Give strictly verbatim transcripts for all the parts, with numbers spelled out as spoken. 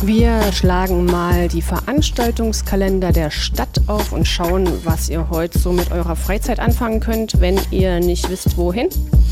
Wir schlagen mal die Veranstaltungskalender der Stadt auf und schauen, was ihr heute so mit eurer Freizeit anfangen könnt, wenn ihr nicht wisst, wohin.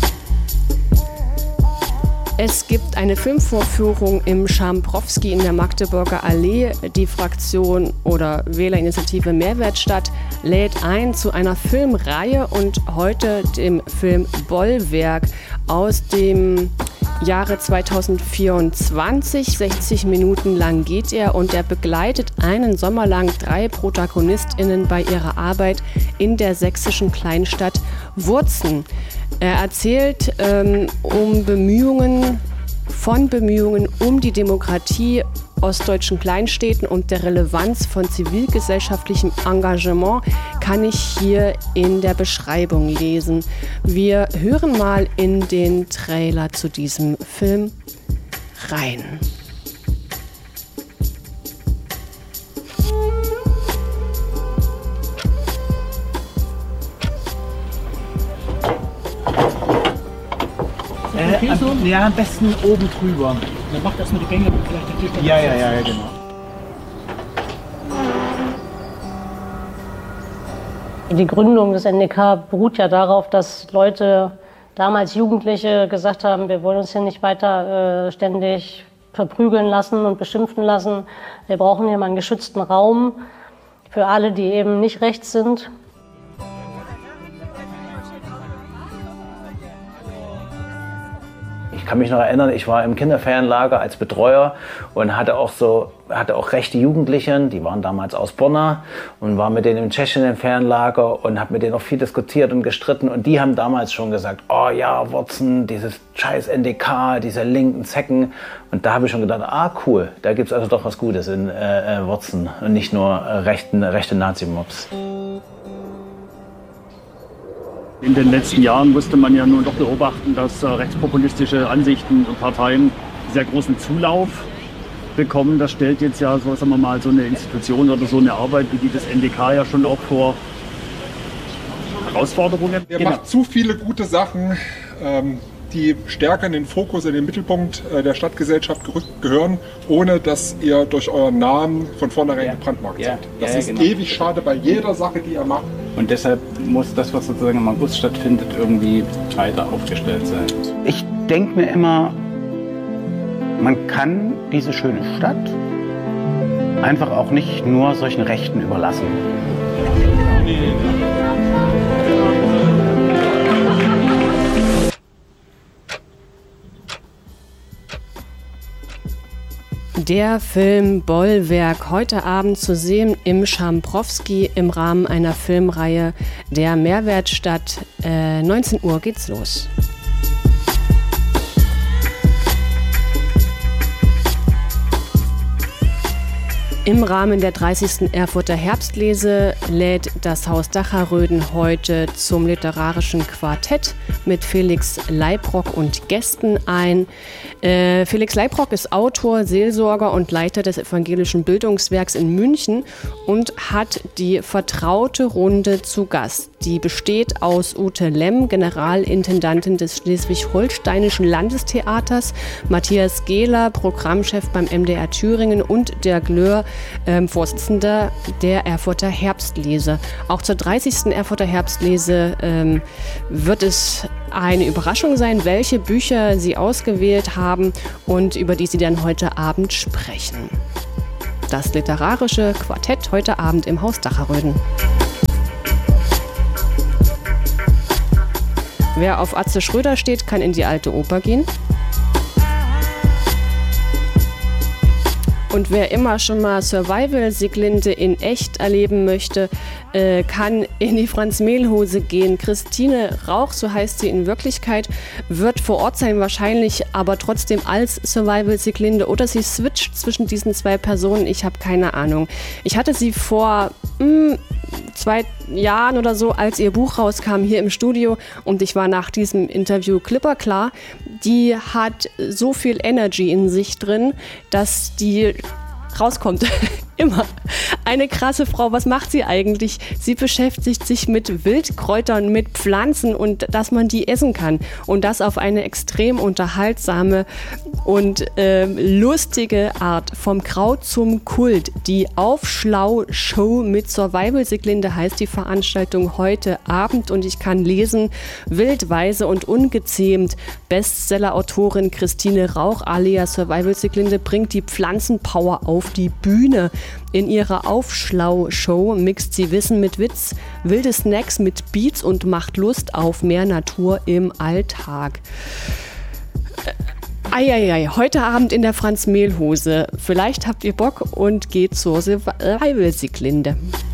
Es gibt eine Filmvorführung im Schamprowski in der Magdeburger Allee. Die Fraktion oder Wählerinitiative Mehrwertstadt lädt ein zu einer Filmreihe und heute dem Film Bollwerk aus dem Jahre zweitausendvierundzwanzig. sechzig Minuten lang geht er und er begleitet einen Sommer lang drei ProtagonistInnen bei ihrer Arbeit in der sächsischen Kleinstadt Wurzen. Er erzählt ähm, um Bemühungen, von Bemühungen um die Demokratie ostdeutschen Kleinstädten und der Relevanz von zivilgesellschaftlichem Engagement kann ich hier in der Beschreibung lesen. Wir hören mal in den Trailer zu diesem Film rein. Äh, am, ja, am besten oben drüber. Dann macht erstmal die Gänge vielleicht der Tisch. Ja, ja, ja, ja, genau. Die Gründung des N D K beruht ja darauf, dass Leute, damals Jugendliche, gesagt haben, wir wollen uns hier nicht weiter äh, ständig verprügeln lassen und beschimpfen lassen. Wir brauchen hier mal einen geschützten Raum für alle, die eben nicht rechts sind. Ich kann mich noch erinnern, ich war im Kinderferienlager als Betreuer und hatte auch so, hatte auch rechte Jugendliche, die waren damals aus Borna und war mit denen im tschechischen Ferienlager und habe mit denen auch viel diskutiert und gestritten und die haben damals schon gesagt, oh ja, Wurzen, dieses scheiß N D K, diese linken Zecken und da habe ich schon gedacht, ah cool, da gibt es also doch was Gutes in äh, Wurzen und nicht nur äh, rechten, rechte Nazi-Mobs. In den letzten Jahren musste man ja nun doch beobachten, dass äh, rechtspopulistische Ansichten und Parteien sehr großen Zulauf bekommen. Das stellt jetzt ja so, sagen wir mal, so eine Institution oder so eine Arbeit wie die des N D K ja schon auch vor Herausforderungen. Er macht zu viele gute Sachen, ähm, die stärker in den Fokus, in den Mittelpunkt äh, der Stadtgesellschaft gerückt gehören, ohne dass ihr durch euren Namen von vornherein ja. gebrandmarkt ja. seid. Das ja, ist genau. ewig schade bei jeder Sache, die ihr macht. Und deshalb muss das, was sozusagen im August stattfindet, irgendwie breiter aufgestellt sein. Ich denke mir immer, man kann diese schöne Stadt einfach auch nicht nur solchen Rechten überlassen. Der Film Bollwerk, heute Abend zu sehen im Schamprowski im Rahmen einer Filmreihe der Mehrwertstadt. Äh, neunzehn Uhr geht's los. Im Rahmen der dreißigsten Erfurter Herbstlese lädt das Haus Dacherröden heute zum literarischen Quartett mit Felix Leibrock und Gästen ein. Äh, Felix Leibrock ist Autor, Seelsorger und Leiter des Evangelischen Bildungswerks in München und hat die vertraute Runde zu Gast. Die besteht aus Ute Lemm, Generalintendantin des Schleswig-Holsteinischen Landestheaters, Matthias Gehler, Programmchef beim M D R Thüringen und der Glöhr, ähm, Vorsitzender der Erfurter Herbstlese. Auch zur dreißigsten Erfurter Herbstlese ähm, wird es eine Überraschung sein, welche Bücher sie ausgewählt haben und über die sie dann heute Abend sprechen. Das literarische Quartett heute Abend im Haus Dacherröden. Wer auf Atze Schröder steht, kann in die Alte Oper gehen. Und wer immer schon mal Survival-Sieglinde in echt erleben möchte, äh, kann in die Franz-Mehl-Hose gehen. Christine Rauch, so heißt sie in Wirklichkeit, wird vor Ort sein wahrscheinlich, aber trotzdem als Survival-Sieglinde. Oder sie switcht zwischen diesen zwei Personen, ich habe keine Ahnung. Ich hatte sie vor mh, zwei Jahren oder so, als ihr Buch rauskam, hier im Studio und ich war nach diesem Interview klipperklar, die hat so viel Energy in sich drin, dass die rauskommt immer. Eine krasse Frau, was macht sie eigentlich? Sie beschäftigt sich mit Wildkräutern, mit Pflanzen und dass man die essen kann. Und das auf eine extrem unterhaltsame und äh, lustige Art. Vom Kraut zum Kult. Die Aufschlau-Show mit Survival-Siglinde heißt die Veranstaltung heute Abend. Und ich kann lesen, wild, weise und ungezähmt. Bestseller-Autorin Christine Rauch alias Survival-Siglinde bringt die Pflanzenpower auf die Bühne. In ihrer Aufschlau-Show mixt sie Wissen mit Witz, wilde Snacks mit Beats und macht Lust auf mehr Natur im Alltag. Eieiei, heute Abend in der Franz-Mehl-Hose. Vielleicht habt ihr Bock und geht zur Survival-Siglinde.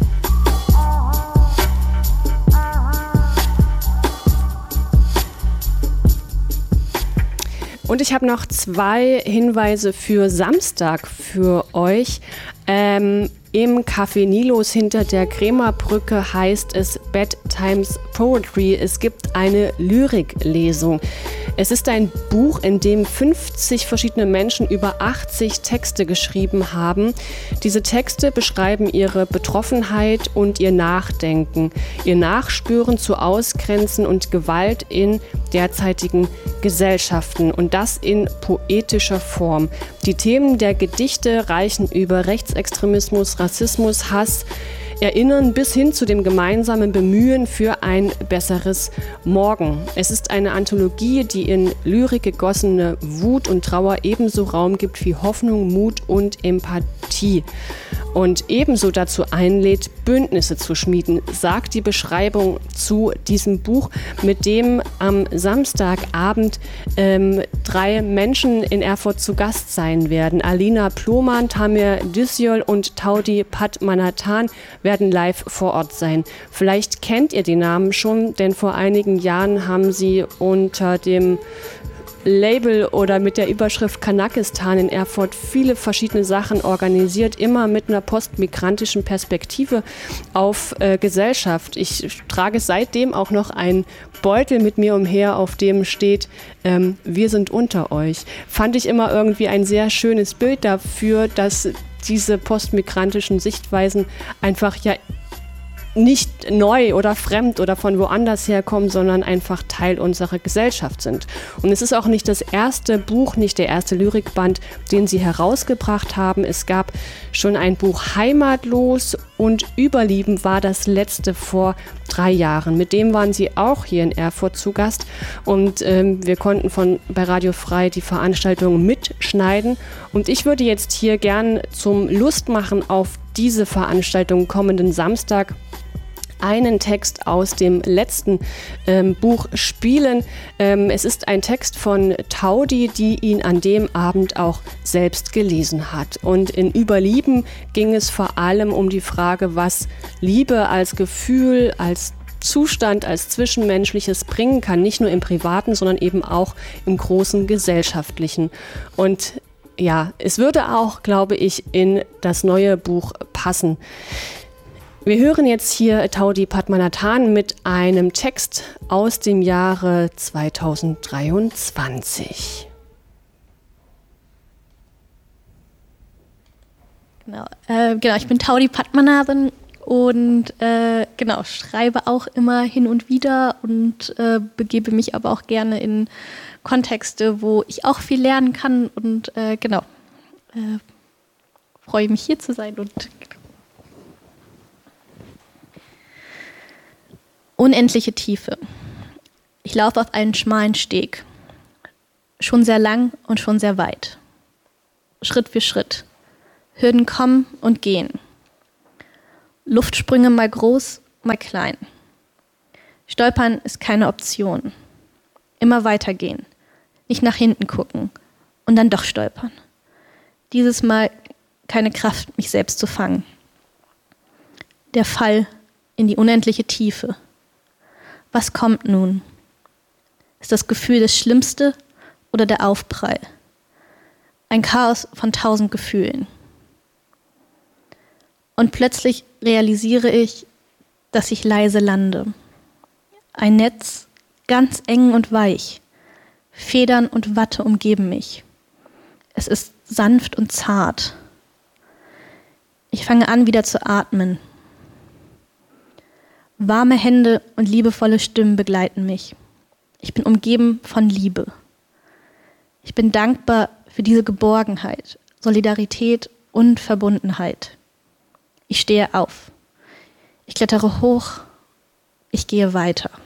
Und ich habe noch zwei Hinweise für Samstag für euch. Ähm, Im Café Nilos hinter der Krämerbrücke heißt es Bedtimes Poetry. Es gibt eine Lyriklesung. Es ist ein Buch, in dem fünfzig verschiedene Menschen über achtzig Texte geschrieben haben. Diese Texte beschreiben ihre Betroffenheit und ihr Nachdenken, ihr Nachspüren zu Ausgrenzen und Gewalt in derzeitigen Gesellschaften und das in poetischer Form. Die Themen der Gedichte reichen über Rechtsextremismus, Rassismus, Hass, erinnern bis hin zu dem gemeinsamen Bemühen für ein besseres Morgen. Es ist eine Anthologie, die in Lyrik gegossene Wut und Trauer ebenso Raum gibt wie Hoffnung, Mut und Empathie. Und ebenso dazu einlädt, Bündnisse zu schmieden, sagt die Beschreibung zu diesem Buch, mit dem am Samstagabend ähm, drei Menschen in Erfurt zu Gast sein werden. Alina Plohmann, Tamir Düsyol und Taudi Padmanathan werden live vor Ort sein. Vielleicht kennt ihr die Namen schon, denn vor einigen Jahren haben sie unter dem Label oder mit der Überschrift Kanakistan in Erfurt viele verschiedene Sachen organisiert, immer mit einer postmigrantischen Perspektive auf äh, Gesellschaft. Ich trage seitdem auch noch einen Beutel mit mir umher, auf dem steht, ähm, wir sind unter euch. Fand ich immer irgendwie ein sehr schönes Bild dafür, dass diese postmigrantischen Sichtweisen einfach ja nicht neu oder fremd oder von woanders herkommen, sondern einfach Teil unserer Gesellschaft sind. Und es ist auch nicht das erste Buch, nicht der erste Lyrikband, den sie herausgebracht haben. Es gab schon ein Buch Heimatlos und Überlieben war das letzte vor drei Jahren. Mit dem waren sie auch hier in Erfurt zu Gast und ähm, wir konnten von bei Radio Frei die Veranstaltung mitschneiden. Und ich würde jetzt hier gern zum Lustmachen auf diese Veranstaltung kommenden Samstag einen Text aus dem letzten ähm, Buch spielen. Ähm, es ist ein Text von Taudi, die ihn an dem Abend auch selbst gelesen hat. Und in Überlieben ging es vor allem um die Frage, was Liebe als Gefühl, als Zustand, als Zwischenmenschliches bringen kann, nicht nur im Privaten, sondern eben auch im großen Gesellschaftlichen. Und ja, es würde auch, glaube ich, in das neue Buch passen. Wir hören jetzt hier Taudi Padmanathan mit einem Text aus dem Jahre zweitausenddreiundzwanzig. Genau, äh, genau, ich bin Taudi Padmanathan und äh, genau, schreibe auch immer hin und wieder und äh, begebe mich aber auch gerne in Kontexte, wo ich auch viel lernen kann und äh, genau, äh, freue mich hier zu sein und unendliche Tiefe. Ich laufe auf einen schmalen Steg, schon sehr lang und schon sehr weit. Schritt für Schritt. Hürden kommen und gehen. Luftsprünge mal groß, mal klein. Stolpern ist keine Option. Immer weitergehen. Nicht nach hinten gucken und dann doch stolpern. Dieses Mal keine Kraft, mich selbst zu fangen. Der Fall in die unendliche Tiefe. Was kommt nun? Ist das Gefühl das Schlimmste oder der Aufprall? Ein Chaos von tausend Gefühlen. Und plötzlich realisiere ich, dass ich leise lande. Ein Netz, ganz eng und weich. Federn und Watte umgeben mich. Es ist sanft und zart. Ich fange an, wieder zu atmen. Warme Hände und liebevolle Stimmen begleiten mich. Ich bin umgeben von Liebe. Ich bin dankbar für diese Geborgenheit, Solidarität und Verbundenheit. Ich stehe auf. Ich klettere hoch. Ich gehe weiter.